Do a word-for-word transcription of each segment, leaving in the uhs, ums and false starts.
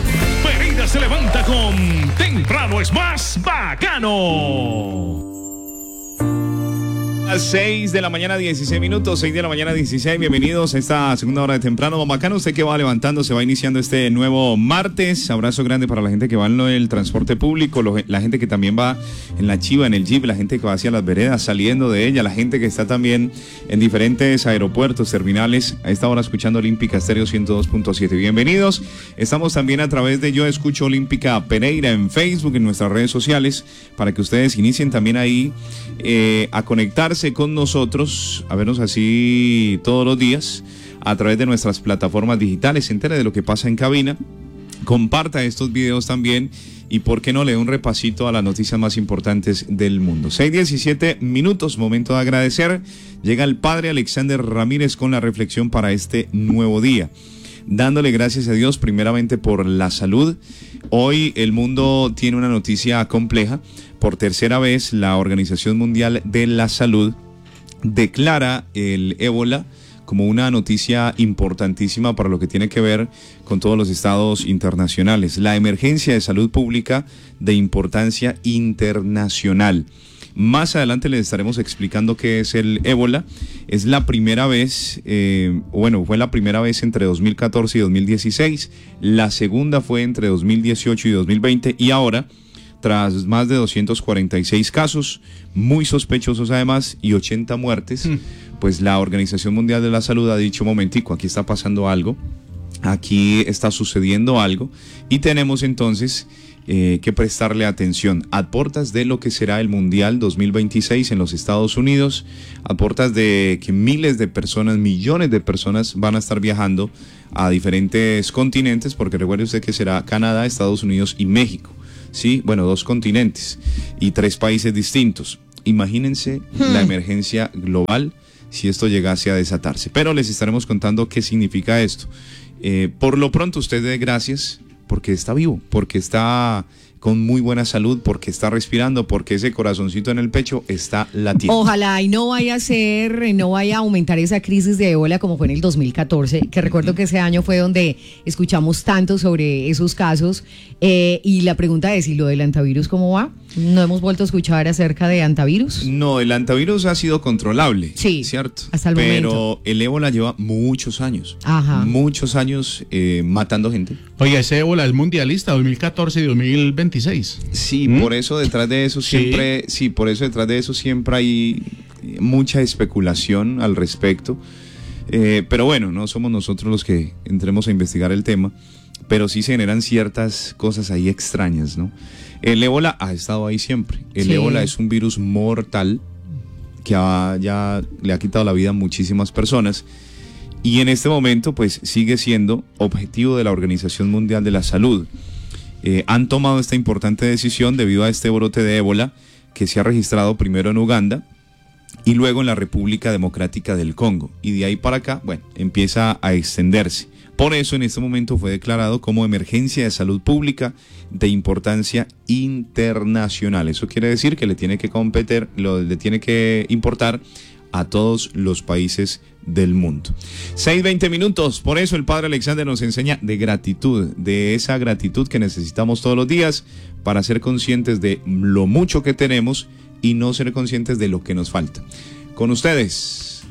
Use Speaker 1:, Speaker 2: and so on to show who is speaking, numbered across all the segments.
Speaker 1: Pereira se levanta con Temprano es más bacano.
Speaker 2: A las seis de la mañana, dieciséis minutos, seis de la mañana, dieciséis. Bienvenidos a esta segunda hora de Temprano Bacano. Usted que va levantando, se va iniciando este nuevo martes. Abrazo grande para la gente que va en el transporte público, lo, la gente que también va en la chiva, en el jeep, la gente que va hacia las veredas, saliendo de ella, la gente que está también en diferentes aeropuertos, terminales. A esta hora escuchando Olímpica Estéreo ciento dos punto siete. Bienvenidos. Estamos también a través de Yo Escucho Olímpica Pereira en Facebook, en nuestras redes sociales, para que ustedes inicien también ahí eh, a conectarse con nosotros, a vernos así todos los días a través de nuestras plataformas digitales. Se entere de lo que pasa en cabina, comparta estos videos también y por qué no le dé un repasito a las noticias más importantes del mundo. seis diecisiete minutos, momento de agradecer. Llega el padre Alexander Ramírez con la reflexión para este nuevo día, dándole gracias a Dios primeramente por la salud. Hoy el mundo tiene una noticia compleja. Por tercera vez, la Organización Mundial de la Salud declara el ébola como una noticia importantísima para lo que tiene que ver con todos los estados internacionales. La emergencia de salud pública de importancia internacional. Más adelante les estaremos explicando qué es el ébola. Es la primera vez, eh, bueno, fue la primera vez entre dos mil catorce y dos mil dieciséis. La segunda fue entre dos mil dieciocho y dos mil veinte. Y ahora, tras más de doscientos cuarenta y seis casos, muy sospechosos además, y ochenta muertes, mm. pues la Organización Mundial de la Salud ha dicho, momentico, aquí está pasando algo, aquí está sucediendo algo, y tenemos entonces eh, que prestarle atención a puertas de lo que será el Mundial dos mil veintiséis en los Estados Unidos, a puertas de que miles de personas, millones de personas van a estar viajando a diferentes continentes, porque recuerde usted que será Canadá, Estados Unidos y México. Sí, bueno, dos continentes y tres países distintos. Imagínense hmm. la emergencia global si esto llegase a desatarse. Pero les estaremos contando qué significa esto. Eh, por lo pronto, usted dé gracias porque está vivo, porque está con muy buena salud, porque está respirando, porque ese corazoncito en el pecho está latiendo.
Speaker 3: Ojalá y no vaya a ser, no vaya a aumentar esa crisis de ébola como fue en el dos mil catorce, que recuerdo que ese año fue donde escuchamos tanto sobre esos casos. Eh, y la pregunta es, ¿y lo del antivirus cómo va? ¿No hemos vuelto a escuchar acerca de antivirus?
Speaker 2: No, el antivirus ha sido controlable,
Speaker 3: sí,
Speaker 2: ¿cierto?
Speaker 3: Hasta el
Speaker 2: Pero
Speaker 3: momento.
Speaker 2: el ébola lleva muchos años,
Speaker 3: Ajá.
Speaker 2: muchos años eh, matando gente.
Speaker 4: Oye, ese ébola es mundialista, dos mil catorce y dos mil veintiséis.
Speaker 2: Sí,
Speaker 4: ¿Mm?
Speaker 2: por eso detrás de eso siempre, sí. sí, por eso detrás de eso siempre hay mucha especulación al respecto. Eh, pero bueno, no somos nosotros los que entremos a investigar el tema, pero sí se generan ciertas cosas ahí extrañas, ¿no? El ébola ha estado ahí siempre. El sí. ébola es un virus mortal que ha, ya le ha quitado la vida a muchísimas personas y en este momento pues sigue siendo objetivo de la Organización Mundial de la Salud. Eh, han tomado esta importante decisión debido a este brote de ébola que se ha registrado primero en Uganda y luego en la República Democrática del Congo. Y de ahí para acá, bueno, empieza a extenderse. Por eso en este momento fue declarado como emergencia de salud pública de importancia internacional. Eso quiere decir que le tiene que competir, lo, le tiene que importar a todos los países del mundo. seis veinte minutos, por eso el padre Alexander nos enseña de gratitud, de esa gratitud que necesitamos todos los días para ser conscientes de lo mucho que tenemos y no ser conscientes de lo que nos falta. Con ustedes,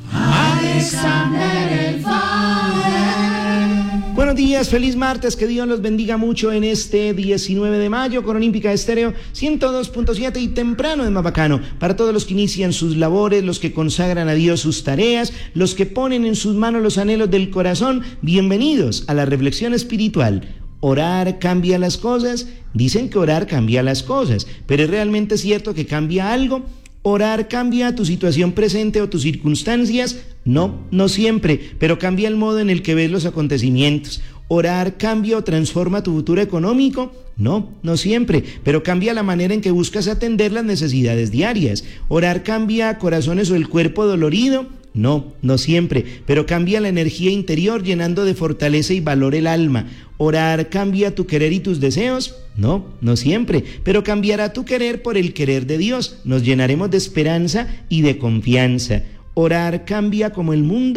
Speaker 5: Alexander el Padre. Buenos días, feliz martes, que Dios los bendiga mucho en este diecinueve de mayo con Olímpica Estéreo ciento dos punto siete y Temprano es más bacano. Para todos los que inician sus labores, los que consagran a Dios sus tareas, los que ponen en sus manos los anhelos del corazón, bienvenidos a la reflexión espiritual. ¿Orar cambia las cosas? Dicen que orar cambia las cosas, pero ¿es realmente cierto que cambia algo? ¿Orar cambia tu situación presente o tus circunstancias? No, no siempre, pero cambia el modo en el que ves los acontecimientos. ¿Orar cambia o transforma tu futuro económico? No, no siempre, pero cambia la manera en que buscas atender las necesidades diarias. ¿Orar cambia corazones o el cuerpo dolorido? No, no siempre, pero cambia la energía interior llenando de fortaleza y valor el alma. ¿Orar cambia tu querer y tus deseos? No, no siempre, pero cambiará tu querer por el querer de Dios. Nos llenaremos de esperanza y de confianza. ¿Orar cambia como el mundo?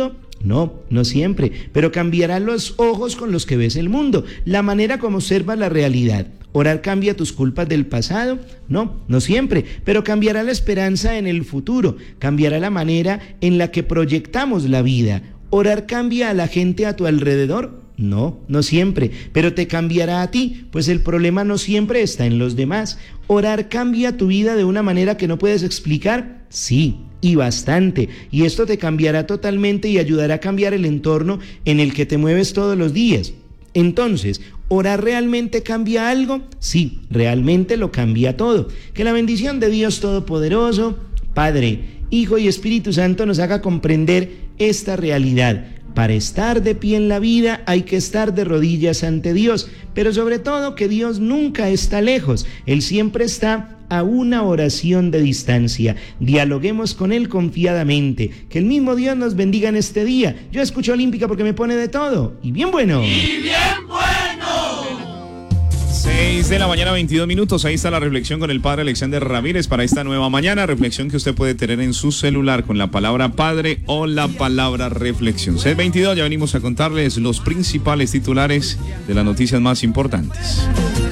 Speaker 5: No, no siempre, pero cambiarán los ojos con los que ves el mundo, la manera como observas la realidad. ¿Orar cambia tus culpas del pasado? No, no siempre, pero cambiará la esperanza en el futuro, cambiará la manera en la que proyectamos la vida. ¿Orar cambia a la gente a tu alrededor? No, no siempre, pero te cambiará a ti, pues el problema no siempre está en los demás. ¿Orar cambia tu vida de una manera que no puedes explicar? Sí, y bastante, y esto te cambiará totalmente y ayudará a cambiar el entorno en el que te mueves todos los días. Entonces, ¿orar realmente cambia algo? Sí, realmente lo cambia todo. Que la bendición de Dios Todopoderoso, Padre, Hijo y Espíritu Santo nos haga comprender esta realidad. Para estar de pie en la vida hay que estar de rodillas ante Dios, pero sobre todo que Dios nunca está lejos, Él siempre está a una oración de distancia. Dialoguemos con Él confiadamente, que el mismo Dios nos bendiga en este día. Yo escucho Olímpica porque me pone de todo, y bien bueno.
Speaker 1: ¡Y bien bueno!
Speaker 2: seis de la mañana, veintidós minutos. Ahí está la reflexión con el padre Alexander Ramírez para esta nueva mañana. Reflexión que usted puede tener en su celular con la palabra padre o la palabra reflexión. seis veintidós, ya venimos a contarles los principales titulares de las noticias más importantes.